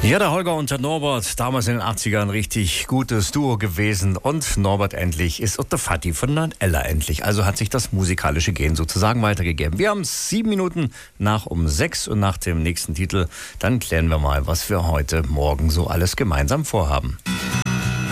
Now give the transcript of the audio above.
Ja, der Holger und der Norbert, damals in den 80ern richtig gutes Duo gewesen. Und Norbert endlich ist und der Vati von der Ella endlich. Also hat sich das musikalische Gen sozusagen weitergegeben. Wir haben 7 Minuten nach um 6 und nach dem nächsten Titel, dann klären wir mal, was wir heute Morgen so alles gemeinsam vorhaben.